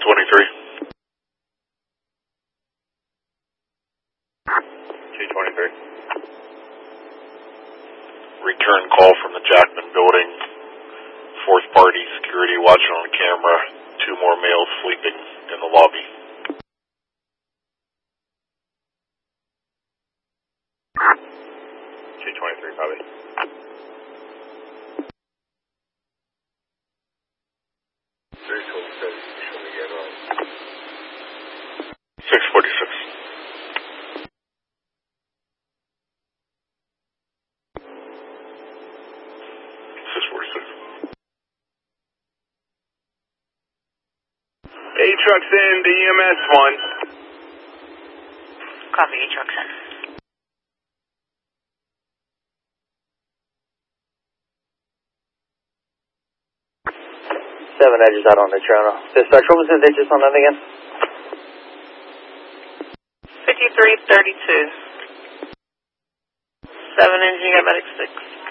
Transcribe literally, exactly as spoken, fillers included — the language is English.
twenty-three. two twenty-three. Return call from the Jackman building. Fourth party security watching on camera. Two more males sleeping in the lobby. two twenty-three, copy. three twenty-six, show me again, right? six forty-six. six forty-six. A trucks in, the E M S one. Copy, A trucks in. Seven edges out on the channel. Dispatch, what was the digits on that again? fifty-three thirty-two. Seven engine, medic six.